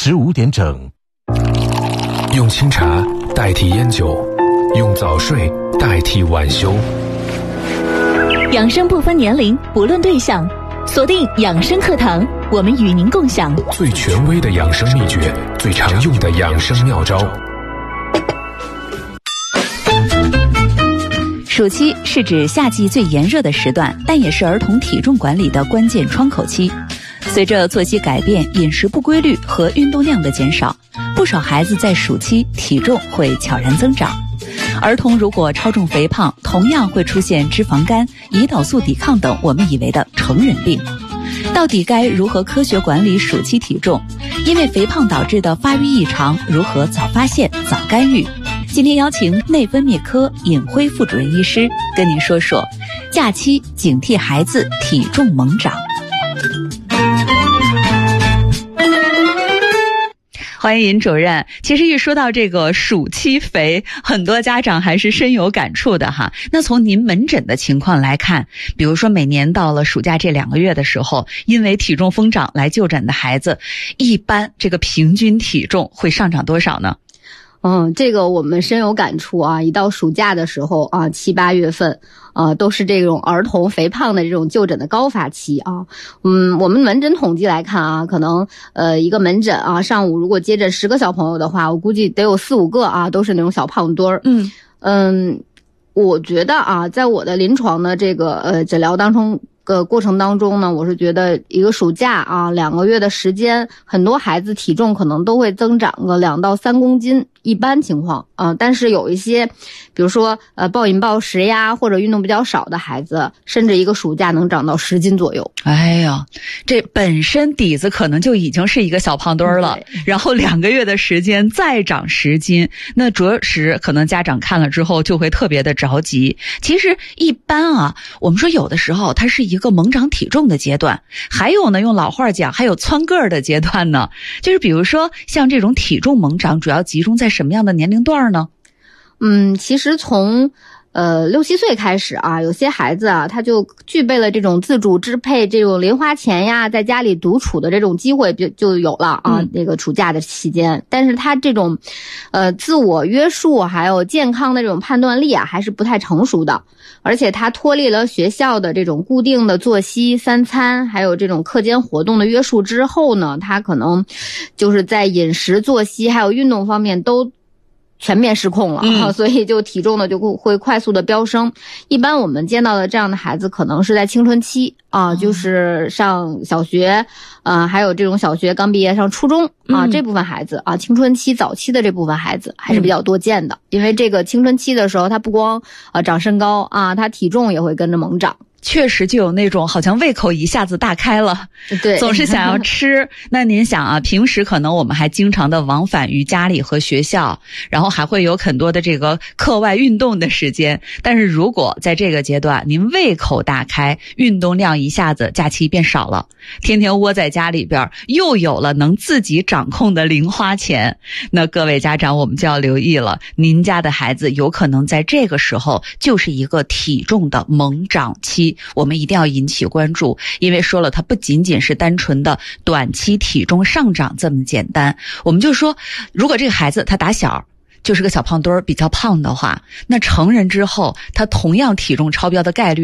15点整。 用清茶代替烟酒，用早睡代替晚休。 养生不分年龄，不论对象，锁定养生课堂，我们与您共享最权威的养生秘诀，最常用的养生妙招。 暑期是指夏季最炎热的时段，但也是儿童体重管理的关键窗口期。随着作息改变、饮食不规律和运动量的减少，不少孩子在暑期体重会悄然增长。儿童如果超重肥胖，同样会出现脂肪肝、胰岛素抵抗等我们以为的成人病。到底该如何科学管理暑期体重？因为肥胖导致的发育异常，如何早发现、早干预？今天邀请内分泌科尹辉副主任医师跟您说说假期警惕孩子体重猛涨。欢迎尹主任。其实一说到这个暑期肥，很多家长还是深有感触的哈。那从您门诊的情况来看，比如说每年到了暑假这2个月的时候，因为体重疯涨来就诊的孩子，一般这个平均体重会上涨多少呢？ 这个我们深有感触啊！一到暑假的时候啊，7、8月份，都是这种儿童肥胖的这种就诊的高发期啊。我们门诊统计来看啊，可能一个门诊啊，上午如果接诊10个小朋友的话，我估计得有4、5个啊，都是那种小胖墩儿。我觉得啊，在我的临床的这个诊疗当中。过程当中呢，我是觉得一个暑假啊，2个月的时间，很多孩子体重可能都会增长个2到3公斤，一般情况啊。但是有一些，比如说暴饮暴食呀，或者运动比较少的孩子，甚至一个暑假能长到10斤左右。 哎呀，这本身底子可能就已经是一个小胖墩儿了，然后2个月的时间再长10斤，那着实可能家长看了之后就会特别的着急。其实一般啊，我们说有的时候它是一个猛长体重的阶段，还有呢，用老话讲，还有蹿个儿的阶段呢。就是比如说像这种体重猛长，主要集中在什么样的年龄段呢？ 其实从6、7岁开始啊，有些孩子啊，他就具备了这种自主支配这种零花钱呀，在家里独处的这种机会就有了啊。那个暑假的期间，但是他这种自我约束还有健康的这种判断力啊，还是不太成熟的。而且他脱离了学校的这种固定的作息、3餐，还有这种课间活动的约束之后呢，他可能就是在饮食、作息还有运动方面都全面失控了所以就体重呢就会快速的飙升。一般我们见到的这样的孩子可能是在青春期啊，就是上小学还有这种小学刚毕业上初中啊，这部分孩子啊，青春期早期的这部分孩子还是比较多见的。因为这个青春期的时候，他不光长身高啊，他体重也会跟着猛长。 确实就有那种好像胃口一下子大开了， 对， 总是想要吃。那您想啊，平时可能我们还经常的往返于家里和学校，然后还会有很多的这个课外运动的时间。但是如果在这个阶段您胃口大开，运动量一下子假期变少了，天天窝在家里边，又有了能自己掌控的零花钱，那各位家长我们就要留意了，您家的孩子有可能在这个时候就是一个体重的猛长期。我们一定要引起关注，因为说了它不仅仅是单纯的短期体重上涨这么简单。我们就说如果这个孩子他打小就是个小胖墩儿，比较胖的话，那成人之后他同样体重超标的概率